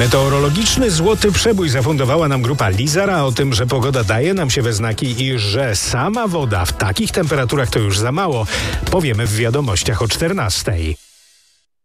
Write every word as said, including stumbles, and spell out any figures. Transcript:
Meteorologiczny złoty przebój zafundowała nam grupa Lizara. O tym, że pogoda daje nam się we znaki i że sama woda w takich temperaturach to już za mało, powiemy w wiadomościach o czternastej.